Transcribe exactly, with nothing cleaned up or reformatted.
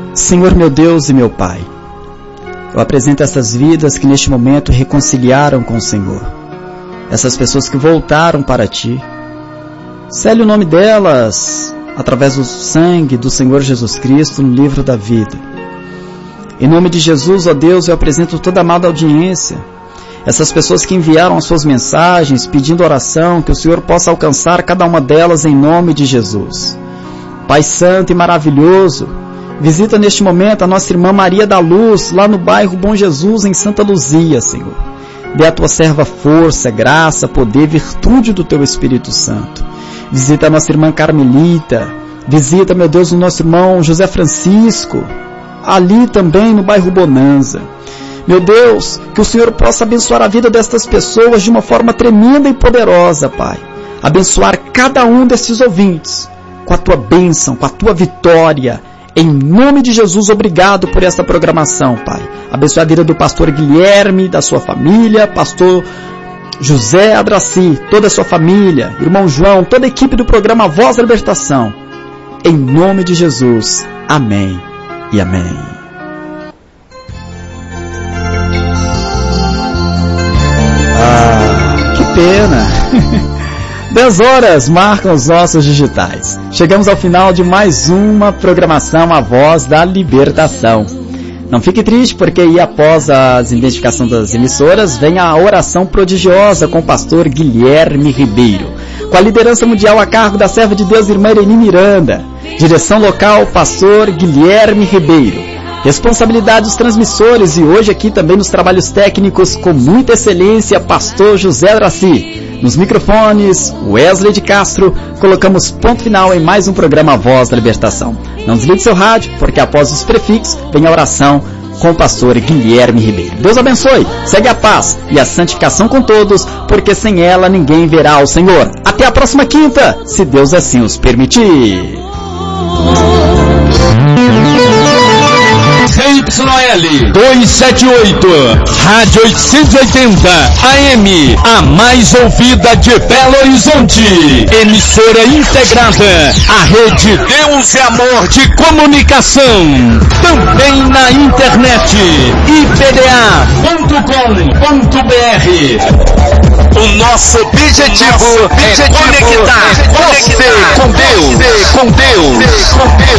Senhor meu Deus e meu Pai, eu apresento essas vidas que neste momento reconciliaram com o Senhor, essas pessoas que voltaram para Ti. Sele o nome delas através do sangue do Senhor Jesus Cristo no livro da vida. Em nome de Jesus, ó Deus, eu apresento toda a amada audiência, essas pessoas que enviaram as suas mensagens pedindo oração, que o Senhor possa alcançar cada uma delas em nome de Jesus. Pai Santo e maravilhoso, visita neste momento a nossa irmã Maria da Luz, lá no bairro Bom Jesus, em Santa Luzia, Senhor. Dê à tua serva força, graça, poder, virtude do teu Espírito Santo. Visita a nossa irmã Carmelita, visita, meu Deus, o nosso irmão José Francisco, ali também no bairro Bonanza. Meu Deus, que o Senhor possa abençoar a vida destas pessoas de uma forma tremenda e poderosa, Pai. Abençoar cada um desses ouvintes com a tua bênção, com a tua vitória. Em nome de Jesus, obrigado por esta programação, Pai. Abençoe a vida do pastor Guilherme, da sua família, pastor José Adraci, toda a sua família, irmão João, toda a equipe do programa Voz da Libertação. Em nome de Jesus, amém e amém. Ah, que pena! dez horas marcam os nossos digitais. Chegamos ao final de mais uma programação A Voz da Libertação. Não fique triste, porque aí após a identificação das emissoras, vem a oração prodigiosa com o pastor Guilherme Ribeiro, com a liderança mundial a cargo da serva de Deus, irmã Irene Miranda. Direção local, pastor Guilherme Ribeiro. Responsabilidade dos transmissores e hoje aqui também nos trabalhos técnicos, com muita excelência, pastor José Adraci. Nos microfones, Wesley de Castro. Colocamos ponto final em mais um programa Voz da Libertação. Não desligue seu rádio, porque após os prefixos vem a oração com o pastor Guilherme Ribeiro. Deus abençoe, segue a paz e a santificação com todos, porque sem ela ninguém verá o Senhor. Até a próxima quinta, se Deus assim os permitir. Y L duzentos e setenta e oito, Rádio oitocentos e oitenta A M, a mais ouvida de Belo Horizonte. Emissora integrada à Rede Deus e Amor de Comunicação. Também na internet, i p d a ponto com ponto b r. O nosso objetivo, nosso objetivo é conectar, é conectar você com Deus, com Deus, com Deus.